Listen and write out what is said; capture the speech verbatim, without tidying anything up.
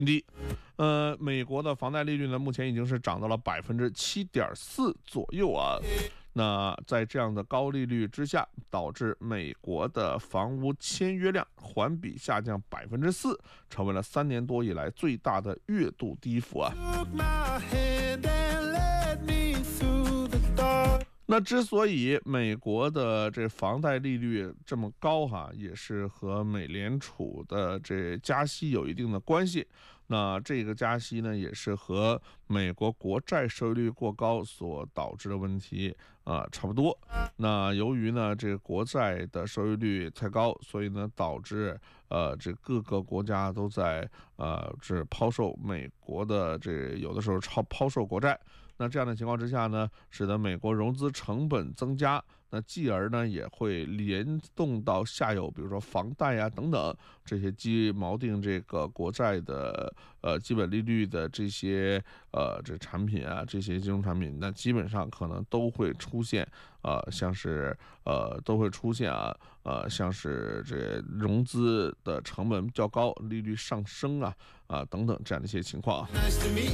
一，呃，美国的房贷利率呢，目前已经是涨到了百分之七点四左右啊。那在这样的高利率之下，导致美国的房屋签约量环比下降百分之四，成为了三年多以来最大的月度低幅啊。那之所以美国的这房贷利率这么高哈，也是和美联储的这加息有一定的关系。那这个加息呢，也是和美国国债收益率过高所导致的问题啊、呃、差不多。那由于呢这个国债的收益率太高，所以呢导致呃这各个国家都在呃这抛售美国的这有的时候超抛售国债。那这样的情况之下呢，使得美国融资成本增加，那继而呢也会联动到下游，比如说房贷啊等等这些基锚定这个国债的呃基本利率的这些呃这产品啊，这些金融产品，那基本上可能都会出现呃像是呃都会出现啊呃像是这融资的成本较高，利率上升啊啊、呃、等等这样的一些情况啊。